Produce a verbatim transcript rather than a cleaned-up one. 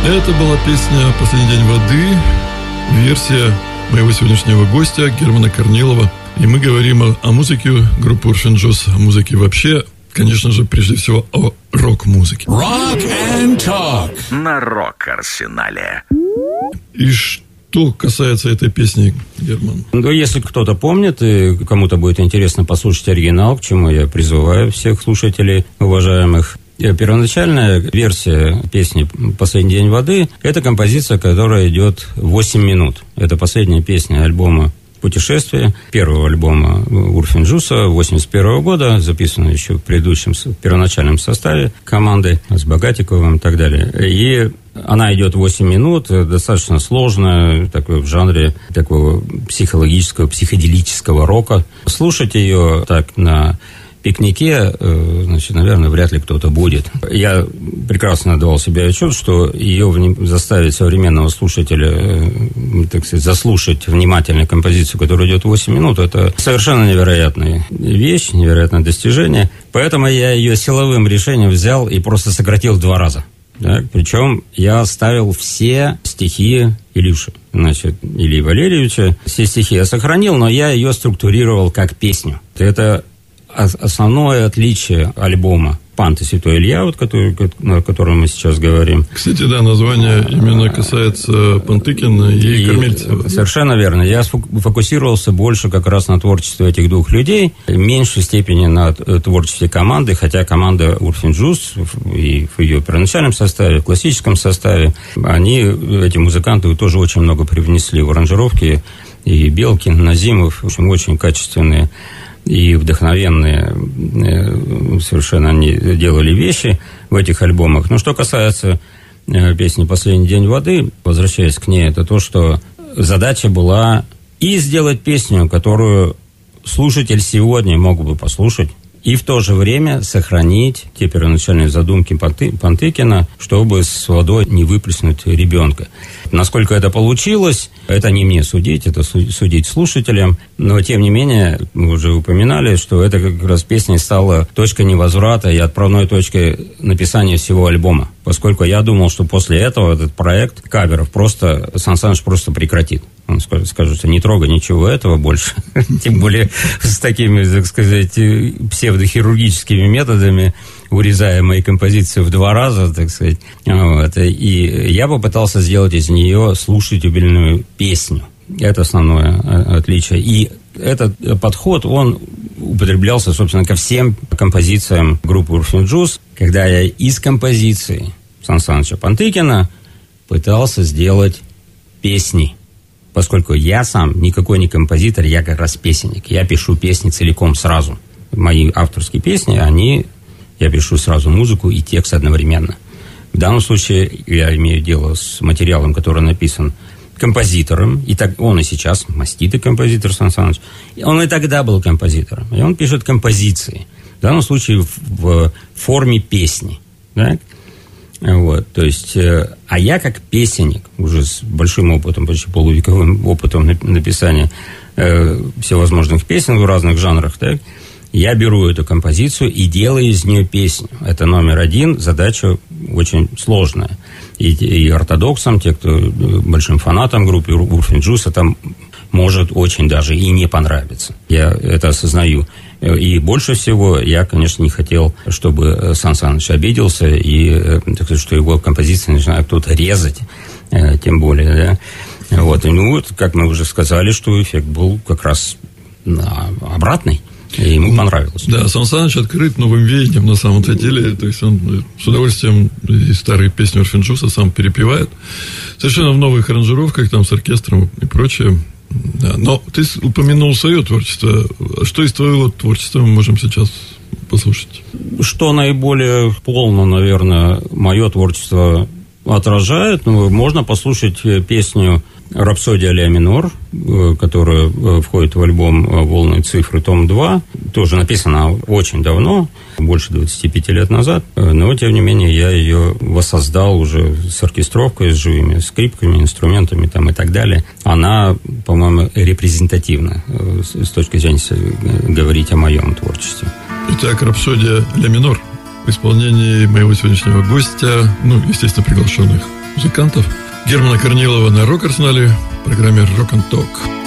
Это была песня «Последний день воды», версия моего сегодняшнего гостя Германа Корнилова. И мы говорим о, о музыке группы Orphan Джуз, о музыке вообще, конечно же, прежде всего о рок-музыке. Rock and Talk на Рок-Арсенале. И что касается этой песни, Герман? Ну, если кто-то помнит, и кому-то будет интересно послушать оригинал, к чему я призываю всех слушателей, уважаемых. Первоначальная версия песни «Последний день воды» – это композиция, которая идет восемь минут. Это последняя песня альбома «Путешествие», первого альбома Orphan Джуза восемьдесят первого года, записанного еще в предыдущем первоначальном составе команды с Богатиковым и так далее. И она идет восемь минут, достаточно сложная, такой в жанре такого психологического, психоделического рока. Слушать ее так на пикнике, значит, наверное, вряд ли кто-то будет. Я прекрасно отдавал себе отчет, что ее заставить современного слушателя, так сказать, заслушать внимательно композицию, которая идет восемь минут, это совершенно невероятная вещь, невероятное достижение. Поэтому я ее силовым решением взял и просто сократил в два раза. Так? Причем я оставил все стихи Илюши, значит, Ильи Валерьевича. Все стихи я сохранил, но я ее структурировал как песню. Это основное отличие альбома «Пант и Святой Илья», вот, который, о котором мы сейчас говорим. Кстати, да, название именно касается Пантыкина и, и Кормильцева. Совершенно верно. Я фокусировался больше как раз на творчестве этих двух людей, в меньшей степени на творчестве команды, хотя команда Orphan Джуз и в ее первоначальном составе, в классическом составе, они, эти музыканты, тоже очень много привнесли в аранжировки, и Белкин, Назимов, в общем, очень качественные и вдохновенные совершенно они делали вещи в этих альбомах. Но что касается песни «Последний день воды», возвращаясь к ней, это то, что задача была и сделать песню, которую слушатель сегодня мог бы послушать, и в то же время сохранить те первоначальные задумки Пантыкина, чтобы с водой не выплеснуть ребенка. Насколько это получилось, это не мне судить, это судить слушателям. Но, тем не менее, мы уже упоминали, что это как раз песня стала точкой невозврата и отправной точкой написания всего альбома. Поскольку я думал, что после этого этот проект каверов просто Сан Саныч просто прекратит. Он скажет, скажет, что не трогай ничего этого больше. Тем более с такими, так сказать, псевдохирургическими методами, урезая мои композиции в два раза, так сказать. Вот. И я попытался сделать из нее слушательную песню. Это основное отличие. И этот подход, он употреблялся, собственно, ко всем композициям группы Orphan Джуз, когда я из композиции Сан Саныча Пантыкина пытался сделать песни. Поскольку я сам никакой не композитор, я как раз песенник. Я пишу песни целиком сразу. Мои авторские песни, они... Я пишу сразу музыку и текст одновременно. В данном случае я имею дело с материалом, который написан композитором. И так он и сейчас маститый композитор Сан Саныч. Он и тогда был композитором. И он пишет композиции. В данном случае в, в форме песни. Так? Вот, то есть, э, а я как песенник, уже с большим опытом, почти полувековым опытом написания э, всевозможных песен в разных жанрах, так, я беру эту композицию и делаю из нее песню. Это номер один, задача очень сложная. И, и ортодоксам, те, кто большим фанатам группы Orphan Джуз, это может очень даже и не понравиться. Я это осознаю. И больше всего я, конечно, не хотел, чтобы Сан Саныч обиделся, и так сказать, что его композиции начинает кто-то резать, тем более, да. Вот. И, ну, вот, как мы уже сказали, что эффект был как раз обратный. И ему понравилось. Да, Сан Саныч открыт новым веянием на самом-то деле. То есть он с удовольствием и старые песни Orphan Джуза сам перепевает. Совершенно в новых аранжировках, там с оркестром и прочее. Да. Но ты упомянул свое творчество. Что из твоего творчества мы можем сейчас послушать? Что наиболее полно, наверное, мое творчество отражает. Ну, можно послушать песню «Рапсодия ля минор», которая входит в альбом «Волны цифры», том два. Тоже написана очень давно, больше двадцати пяти лет назад. Но, тем не менее, я ее воссоздал уже с оркестровкой, с живыми скрипками, инструментами там, и так далее. Она, по-моему, репрезентативна с точки зрения говорить о моем творчестве. Итак, «Рапсодия ля минор» в исполнении моего сегодняшнего гостя, ну, естественно, приглашенных музыкантов. Германа Корнилова на Рок-Арсенале в программе Rock and Talk.